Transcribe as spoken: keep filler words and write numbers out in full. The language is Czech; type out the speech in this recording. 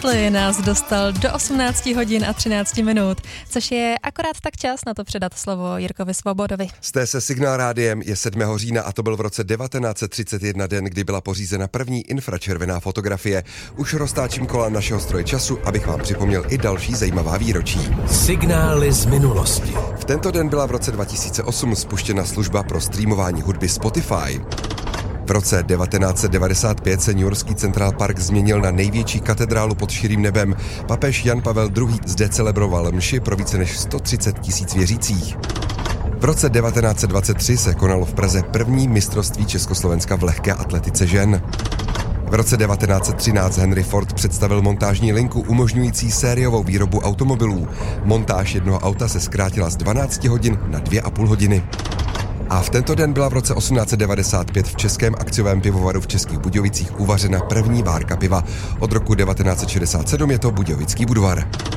Presley nás dostal do osmnácti hodin a třinácti minut, což je akorát tak čas na to předat slovo Jirkovi Svobodovi. Jste se Signál rádiem, je sedmého října a to byl v roce devatenáct set třicet jedna den, kdy byla pořízena první infračervená fotografie. Už roztáčím kola našeho stroje času, abych vám připomněl i další zajímavá výročí. Signály z minulosti. V tento den byla v roce dva tisíce osm spuštěna služba pro streamování hudby Spotify. V roce devatenáct set devadesát pět se newyorský Central Park změnil na největší katedrálu pod širým nebem. Papež Jan Pavel druhý. zde celebroval mši pro více než sto třicet tisíc věřících. V roce devatenáct set dvacet tři se konalo v Praze první mistrovství Československa v lehké atletice žen. V roce devatenáct set třináct Henry Ford představil montážní linku umožňující sériovou výrobu automobilů. Montáž jednoho auta se zkrátila z dvanácti hodin na dvě a půl hodiny. A v tento den byla v roce osmnáct set devadesát pět v českém akciovém pivovaru v Českých Budějovicích uvařena první várka piva. Od roku devatenáct set šedesát sedm je to Budějovický Budvar.